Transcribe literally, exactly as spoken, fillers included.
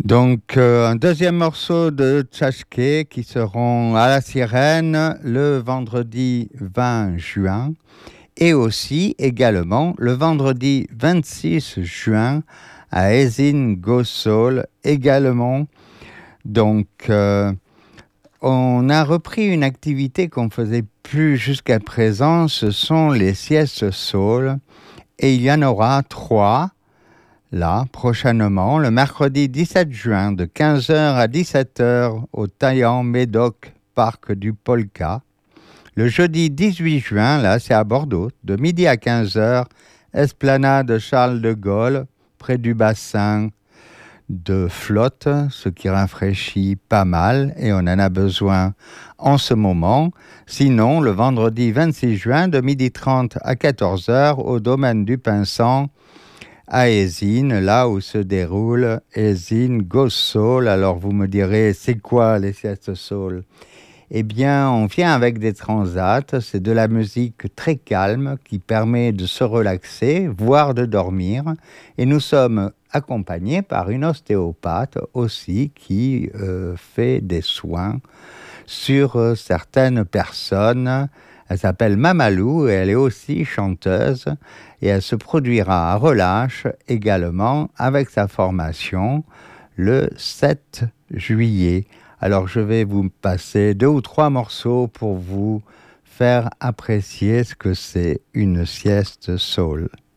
Donc, euh, un deuxième morceau de Tchashké qui seront à la Sirène le vendredi vingt juin et aussi également le vendredi vingt-six juin à Ezine Go Soul également. Donc, euh, on a repris une activité qu'on ne faisait plus jusqu'à présent, ce sont les siestes soul et il y en aura trois. Là, prochainement, le mercredi dix-sept juin, de quinze heures à dix-sept heures, au Taillan Médoc, parc du Polka. Le jeudi dix-huit juin, là, c'est à Bordeaux, de midi à quinze heures, esplanade Charles de Gaulle, près du bassin de Flotte, ce qui rafraîchit pas mal, et on en a besoin en ce moment. Sinon, le vendredi vingt-six juin, de midi trente à quatorze heures, au domaine du Pinsant, à Ezine, là où se déroule Ezine Go Soul. Alors vous me direz, c'est quoi les siestes soul? Eh bien, on vient avec des transats, c'est de la musique très calme qui permet de se relaxer, voire de dormir. Et nous sommes accompagnés par une ostéopathe aussi qui euh, fait des soins sur euh, certaines personnes. Elle s'appelle Mamalou et elle est aussi chanteuse et elle se produira à Relâche également avec sa formation le sept juillet. Alors je vais vous passer deux ou trois morceaux pour vous faire apprécier ce que c'est une sieste soul.